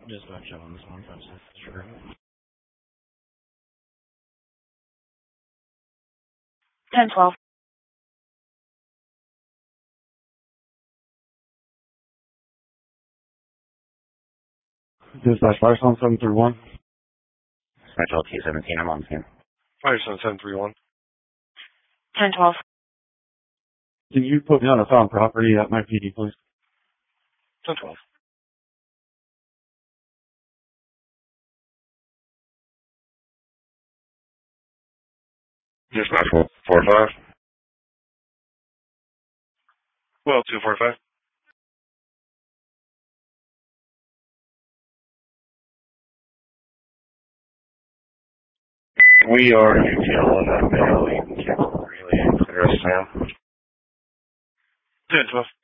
Dispatch on this 156. Sure. 1012. Dispatch fire on 731. Central T17, I'm on scene. Fire Sun 731. 1012. Can you put me on a found property at my PD, please? 1012. Dispatch 45. Well, 245. We are UTL on that mail. You can cancel really clear us now. 1012.